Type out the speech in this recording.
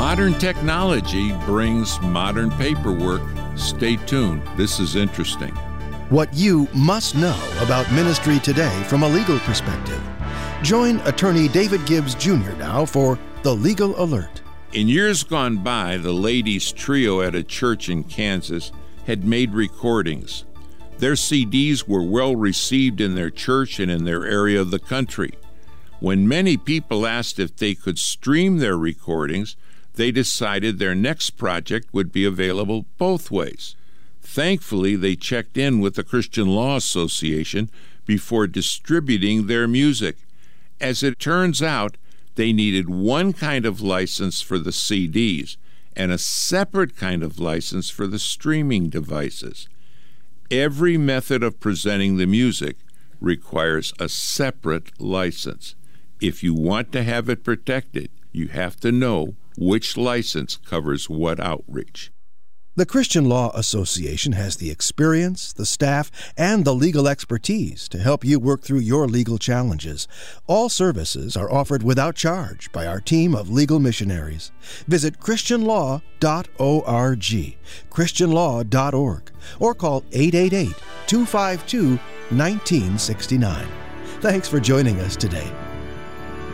Modern technology brings modern paperwork. Stay tuned. This is interesting. What you must know about ministry today from a legal perspective. Join attorney David Gibbs Jr. now for The Legal Alert. In years gone by, the ladies' trio at a church in Kansas had made recordings. Their CDs were well received in their church and in their area of the country. When many people asked if they could stream their recordings, they decided their next project would be available both ways. Thankfully, they checked in with the Christian Law Association before distributing their music. As it turns out, they needed one kind of license for the CDs and a separate kind of license for the streaming devices. Every method of presenting the music requires a separate license. If you want to have it protected, you have to know which license covers what outreach. The Christian Law Association has the experience, the staff, and the legal expertise to help you work through your legal challenges. All services are offered without charge by our team of legal missionaries. Visit christianlaw.org, christianlaw.org, or call 888-252-1969. Thanks for joining us today.